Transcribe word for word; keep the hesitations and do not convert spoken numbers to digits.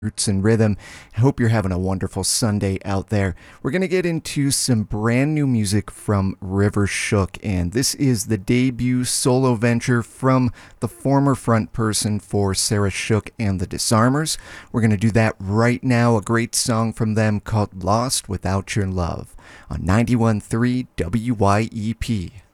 Roots and Rhythm. I hope you're having a wonderful Sunday out there. We're going to get into some brand new music from River Shook, and this is the debut solo venture from the former front person for Sarah Shook and the Disarmers. We're going to do that right now. A great song from them called Lost Without Your Love on ninety-one point three W Y E P.